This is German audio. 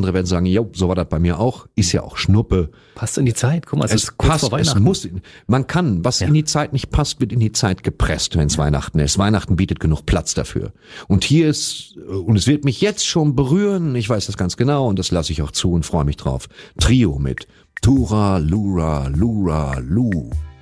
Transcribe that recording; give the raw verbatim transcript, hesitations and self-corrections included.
andere werden sagen, jo, so war das bei mir auch, ist ja auch Schnuppe. Passt in die Zeit, guck mal, es, Es ist kurz passt, vor es Weihnachten. muss, man kann, was Ja. in die Zeit nicht passt, wird in die Zeit gepresst, wenn es Weihnachten ist. Weihnachten bietet genug Platz dafür. Und hier ist, und es wird mich jetzt schon berühren, ich weiß das ganz genau und das lasse ich auch zu und freue mich drauf. Trio mit Tura, Lura, Lura, Lu.